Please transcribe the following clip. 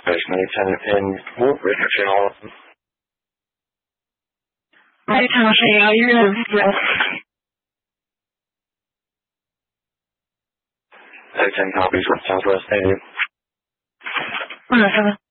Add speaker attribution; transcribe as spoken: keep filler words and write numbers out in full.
Speaker 1: There's ten in Woodbridge and all of them.
Speaker 2: Right, Tasha, yeah, you're going to
Speaker 1: ten copies with Southwest Stadium.
Speaker 2: Whatever.